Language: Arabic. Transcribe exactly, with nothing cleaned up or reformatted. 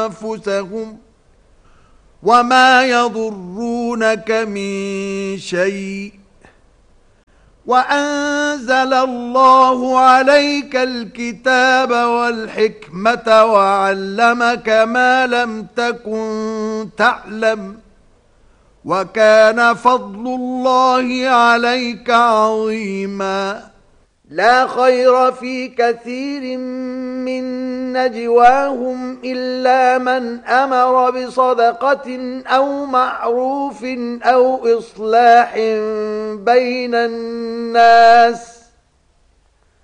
أنفسهم وما يضرونك من شيء وأنزل الله عليك الكتاب والحكمة وعلمك ما لم تكن تعلم وكان فضل الله عليك عظيما. لا خير في كثير من نجواهم إلا من أمر بصدقة أو معروف أو إصلاح بين الناس